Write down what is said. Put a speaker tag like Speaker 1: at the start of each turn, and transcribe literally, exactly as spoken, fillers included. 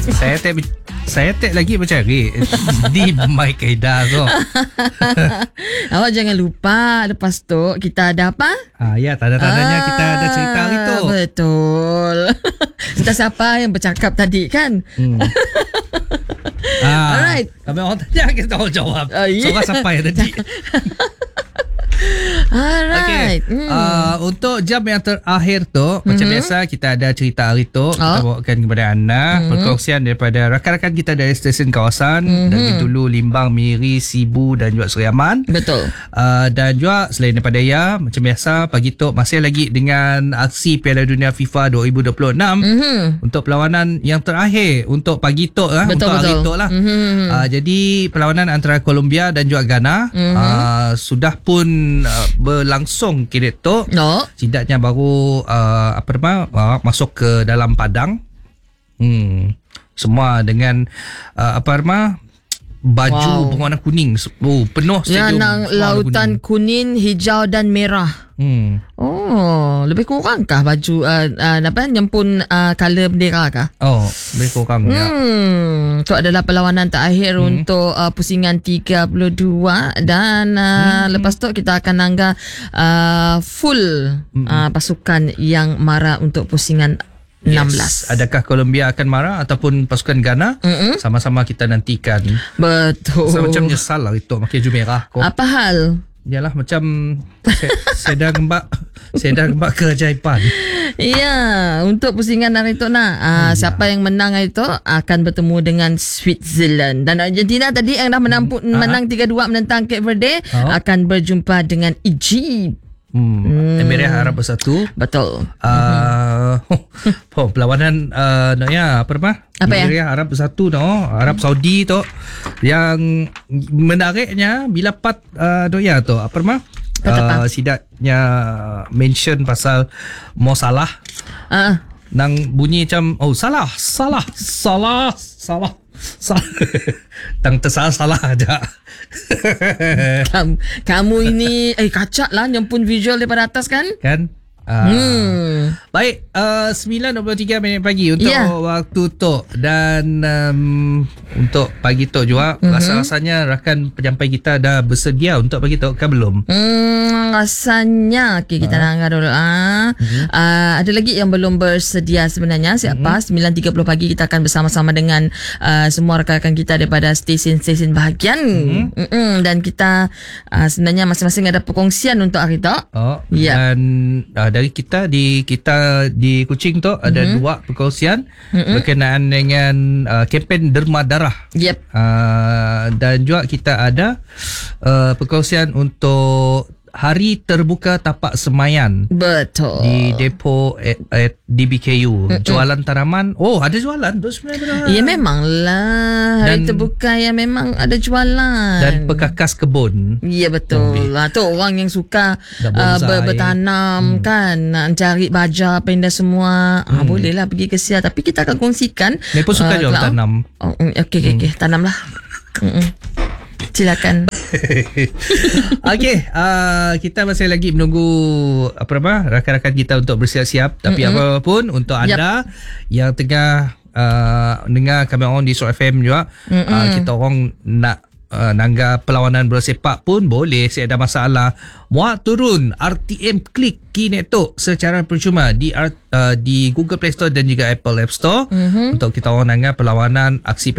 Speaker 1: Saya tak saya tak lagi mencari di My Kedah tu.
Speaker 2: Awak jangan lupa lepas tu kita ada apa?
Speaker 1: Ah ya, tanda-tandanya ah, kita ada cerita hari tu.
Speaker 2: Betul. Kita siapa yang bercakap tadi kan? Hmm.
Speaker 1: ah,
Speaker 2: Alright.
Speaker 1: Kami orang tanya kita tahu jawab.
Speaker 2: Uh, yeah.
Speaker 1: Soal siapa yang tadi?
Speaker 2: Alright.
Speaker 1: Okay.
Speaker 2: Hmm.
Speaker 1: Uh, untuk jam yang terakhir tu, mm-hmm. macam biasa kita ada cerita hari tu. Oh. Kita bawakan kepada anda mm-hmm. perkongsian daripada rakan-rakan kita dari stesen kawasan mm-hmm. dari dulu Limbang, Miri, Sibu dan juga Seri Aman.
Speaker 2: Betul.
Speaker 1: Uh, dan juga selain daripada ya, macam biasa pagi tu masih lagi dengan aksi Piala Dunia FIFA dua ribu dua puluh enam mm-hmm. untuk perlawanan yang terakhir untuk pagi tu lah,
Speaker 2: betul,
Speaker 1: untuk
Speaker 2: betul.
Speaker 1: hari tu lah. Mm-hmm. Uh, jadi perlawanan antara Colombia dan juga Ghana mm-hmm. uh, sudah pun uh, berlangsung kira tu.
Speaker 2: No.
Speaker 1: Setidaknya baru uh, apa nama uh, masuk ke dalam padang. Hmm. Semua dengan uh, apa nama baju wow. berwarna kuning. Oh, penuh stadium.
Speaker 2: Yang lautan kuning. kuning, hijau dan merah.
Speaker 1: Hmm.
Speaker 2: Oh, lebih kurang kah baju uh, uh, apa nyempun uh, color bendera kah?
Speaker 1: Oh, lebih kurang ya.
Speaker 2: Hmm. Itu adalah perlawanan terakhir hmm. untuk uh, pusingan tiga puluh dua dan uh, hmm. lepas tu kita akan langgar uh, full hmm. uh, pasukan yang mara untuk pusingan enam belas.
Speaker 1: Yes. Adakah Colombia akan marah ataupun pasukan Ghana? Mm-mm. Sama-sama kita nantikan.
Speaker 2: Betul.
Speaker 1: So, macam nyesal lah itu pakai baju merah. Kok.
Speaker 2: Apa hal?
Speaker 1: Yalah macam saya dah gembak saya dah gembak keajaiban.
Speaker 2: Ya, untuk pusingan hari itu nah, uh, oh, siapa ya. yang menang hari itu akan bertemu dengan Switzerland dan Argentina tadi yang dah menang, hmm. menang tiga dua menentang Cape Verde oh. akan berjumpa dengan Egypt.
Speaker 1: Hmm. Hmm. Emirat Arab Bersatu.
Speaker 2: Betul.
Speaker 1: Uh, oh, perlawanan uh, no, ya, apa nama?
Speaker 2: Apa ya?
Speaker 1: Emirat Arab Bersatu no, Arab Saudi tu yang menariknya bila pat uh, no, ya tu apa nama? Uh, sidaknya mention pasal Mo Salah. Uh. Nang bunyi macam oh salah, salah, salah, salah. Salah. Tang tersalah-salah aja.
Speaker 2: kamu, kamu ini eh kacak lah nyempun visual daripada atas kan?
Speaker 1: Kan? Uh,
Speaker 2: hmm.
Speaker 1: Baik, uh, sembilan dua puluh tiga minit pagi untuk yeah. waktu tu dan um, untuk pagi tu juga mm-hmm. rasa-rasanya rakan penyampai kita dah bersedia untuk pagi tu kan belum?
Speaker 2: Hmm, rasanya okay, kita uh. nak dulu ah. Mm-hmm. Uh, ada lagi yang belum bersedia sebenarnya. Siapa? Mm-hmm. sembilan tiga puluh pagi kita akan bersama-sama dengan uh, semua rakan-rakan kita daripada stesen-stesen bahagian. Mm-hmm. Mm-hmm. Dan kita uh, sebenarnya masing-masing ada perkongsian untuk hari tu.
Speaker 1: Oh,
Speaker 2: yeah.
Speaker 1: Dan uh, dari kita di kita di Kuching tu ada mm-hmm. dua perkongsian mm-hmm. berkenaan dengan uh, kempen derma darah.
Speaker 2: Yep.
Speaker 1: Uh, dan juga kita ada uh, perkongsian untuk Hari Terbuka Tapak Semayan.
Speaker 2: Betul.
Speaker 1: Di depo at, at D B K U. Mm-mm. Jualan tanaman. Oh, ada jualan tu sebenarnya.
Speaker 2: Ya memanglah. Hari dan, Terbuka yang memang ada jualan.
Speaker 1: Dan pekakas kebun.
Speaker 2: Ya betul. Ha, tu orang yang suka uh, ber, bertanam hmm. kan. Nak cari baja apa indah semua. Hmm. Ha, bolehlah pergi ke Sia. Tapi kita akan kongsikan.
Speaker 1: Dia pun suka uh, jual tanam.
Speaker 2: Oh, okey, okey, hmm. okey. Tanamlah. Silakan.
Speaker 1: Okey, uh, kita masih lagi menunggu apa nama rakan-rakan kita untuk bersiap-siap. Tapi mm-hmm. apapun untuk anda yep. yang tengah uh, dengar kami on di Show F M juga, mm-hmm. uh, kita orang nak uh, nangga perlawanan bola sepak pun boleh, saya ada masalah. Muat turun R T M Klik Kineto secara percuma di uh, di Google Play Store dan juga Apple App Store mm-hmm. untuk kita orang nangga perlawanan aksi